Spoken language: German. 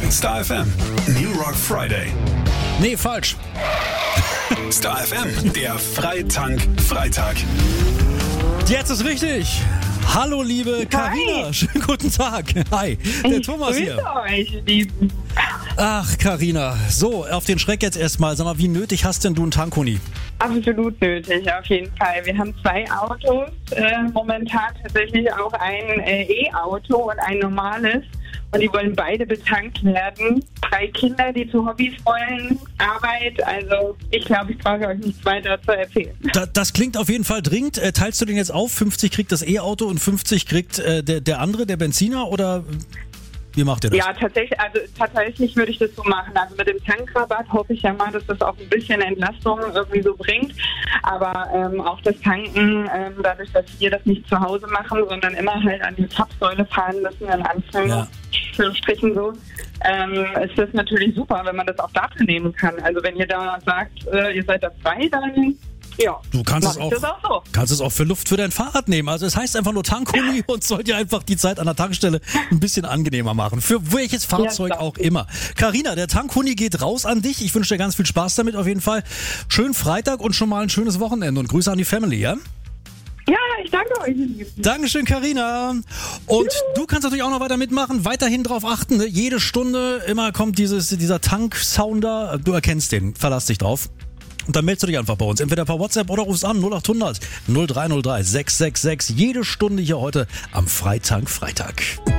Star FM, New Rock Friday. Nee, falsch. Star FM, der Freitank-Freitag. Jetzt ist richtig. Hallo, liebe Carina. Schönen guten Tag. Hi, der Thomas hier. Ich grüße euch, Lieben. Ach, Carina. So, auf den Schreck jetzt erstmal. Sag mal, wie nötig hast denn du einen Tankhuni? Absolut nötig, auf jeden Fall. Wir haben 2 Autos, momentan tatsächlich auch ein E-Auto und ein normales. Und die wollen beide betankt werden. 3 Kinder, die zu Hobbys wollen, Arbeit. Also ich glaube, ich brauche euch nichts weiter zu erzählen. Das klingt auf jeden Fall dringend. Teilst du den jetzt auf? 50 kriegt das E-Auto und 50 kriegt der andere, der Benziner? Oder wie macht ihr das? Ja, tatsächlich würde ich das so machen. Also mit dem Tankrabatt hoffe ich ja mal, dass das auch ein bisschen Entlastung irgendwie so bringt. Aber auch das Tanken, dadurch, dass wir das nicht zu Hause machen, sondern immer halt an die Zapfsäule fahren müssen, in Anführungsstrichen so, ist das natürlich super, wenn man das auch dafür nehmen kann. Also wenn ihr da sagt, ihr seid da frei, dann ja, du kannst es auch so. Kannst es auch für Luft für dein Fahrrad nehmen. Also es heißt einfach nur Tankhuni und soll dir einfach die Zeit an der Tankstelle ein bisschen angenehmer machen. Für welches Fahrzeug auch immer. Carina, der Tankhuni geht raus an dich. Ich wünsche dir ganz viel Spaß damit auf jeden Fall. Schönen Freitag und schon mal ein schönes Wochenende und Grüße an die Family, ja? Ja, ich danke euch. Dankeschön, Carina. Und du kannst natürlich auch noch weiter mitmachen, weiterhin drauf achten. Ne? Jede Stunde immer kommt dieser Tank-Sounder. Du erkennst den, verlass dich drauf. Und dann meldest du dich einfach bei uns, entweder per WhatsApp oder rufst an 0800 0303 666. Jede Stunde hier heute am Freitag.